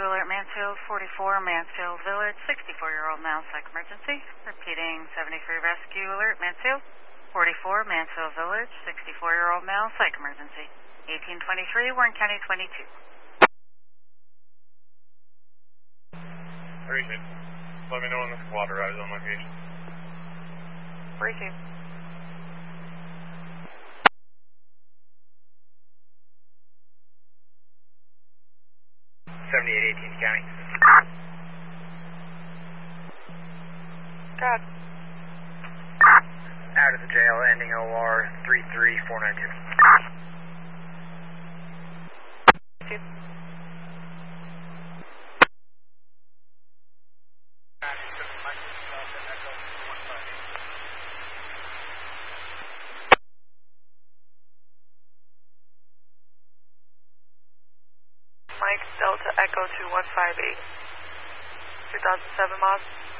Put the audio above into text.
Alert Mansfield 44, Mansfield Village, 64-year-old male, psych emergency. Repeating 73 Rescue Alert Mansfield 44, Mansfield Village, 64-year-old male, psych emergency. 1823, Warren County 22. Appreciate it. Let me know when the squad arrives on location. Briefing. County. God. Out of the jail, ending OR 33492. Mike Delta Echo 2158. 2007 miles.